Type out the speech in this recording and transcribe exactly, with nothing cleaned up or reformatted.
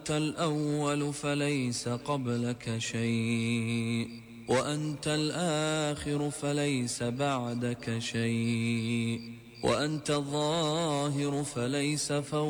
الأول فليس قبلك شيء، وأنت الآخر فليس بعدك شيء، وأنت الظاهر فليس فوقك